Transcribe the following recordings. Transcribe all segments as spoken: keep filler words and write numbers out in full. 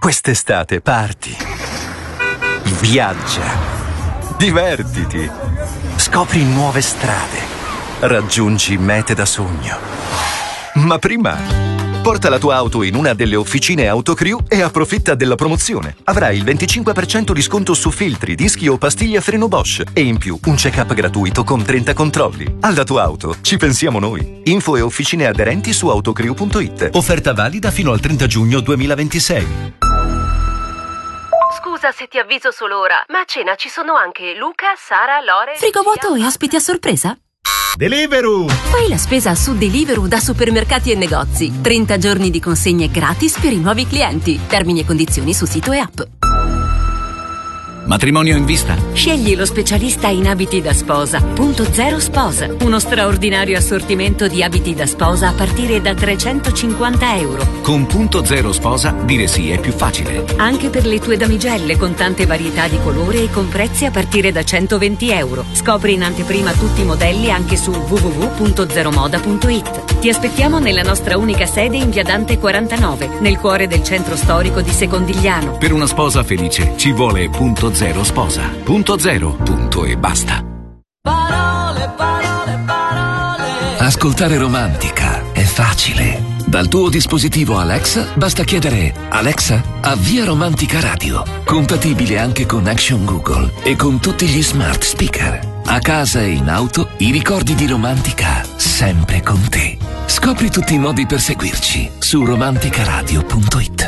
Quest'estate parti, viaggia, divertiti, scopri nuove strade, raggiungi mete da sogno. Ma prima, porta la tua auto in una delle officine Autocrew e approfitta della promozione. Avrai il venticinque per cento di sconto su filtri, dischi o pastiglie a freno Bosch e in più un check-up gratuito con trenta controlli. Alla tua auto ci pensiamo noi. Info e officine aderenti su autocrew punto it. Offerta valida fino al trenta giugno duemilaventisei. Scusa se ti avviso solo ora, ma a cena ci sono anche Luca, Sara, Lore... Frigo vuoto e ospiti a sorpresa? Deliveroo! Fai la spesa su Deliveroo da supermercati e negozi. trenta giorni di consegne gratis per i nuovi clienti. Termini e condizioni su sito e app. Matrimonio in vista? Scegli lo specialista in abiti da sposa. Punto Zero Sposa. Uno straordinario assortimento di abiti da sposa a partire da trecentocinquanta euro. Con Punto Zero Sposa dire sì è più facile. Anche per le tue damigelle con tante varietà di colore e con prezzi a partire da centoventi euro. Scopri in anteprima tutti i modelli anche su w w w punto zero moda punto it. Ti aspettiamo nella nostra unica sede in via Dante quarantanove, nel cuore del centro storico di Secondigliano. Per una sposa felice ci vuole Punto Zero Sposa. Punto zero, punto e basta. Parole, parole, parole. Ascoltare Romantica è facile. Dal tuo dispositivo Alexa basta chiedere: Alexa, avvia Romantica Radio. Compatibile anche con Action Google e con tutti gli smart speaker. A casa e in auto, i ricordi di Romantica sempre con te. Scopri tutti i modi per seguirci su romanticaradio punto it.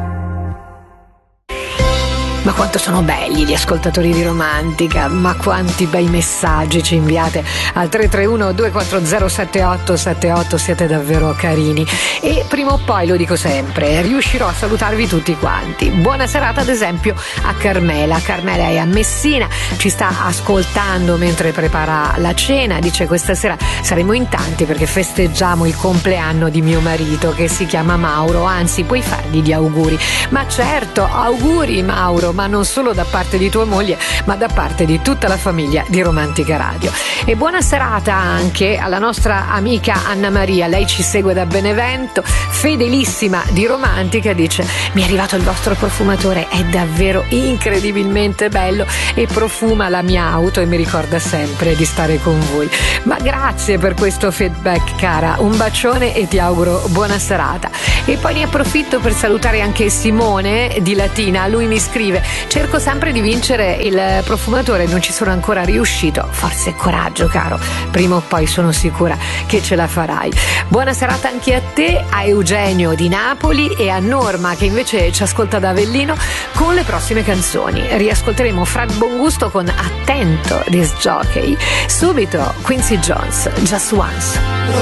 Ma quanto sono belli gli ascoltatori di Romantica, ma quanti bei messaggi ci inviate al tre tre uno due quattro zero sette otto sette otto, siete davvero carini. E prima o poi, lo dico sempre, riuscirò a salutarvi tutti quanti. Buona serata ad esempio a Carmela. Carmela è a Messina, ci sta ascoltando mentre prepara la cena, dice: questa sera saremo in tanti perché festeggiamo il compleanno di mio marito che si chiama Mauro, anzi puoi fargli gli auguri. Ma certo, auguri Mauro, ma non solo da parte di tua moglie, ma da parte di tutta la famiglia di Romantica Radio. E buona serata anche alla nostra amica Anna Maria, lei ci segue da Benevento, fedelissima di Romantica, dice: mi è arrivato il vostro profumatore, è davvero incredibilmente bello e profuma la mia auto e mi ricorda sempre di stare con voi. Ma grazie per questo feedback, cara, un bacione e ti auguro buona serata. E poi ne approfitto per salutare anche Simone di Latina. Lui mi scrive: cerco sempre di vincere il profumatore, non ci sono ancora riuscito. Forza e coraggio, caro, prima o poi sono sicura che ce la farai. Buona serata anche a te, a Eugenio di Napoli e a Norma che invece ci ascolta da Avellino con le prossime canzoni. Riascolteremo Fred Bongusto con Attento, Disc Jockey. Subito Quincy Jones, Just Once.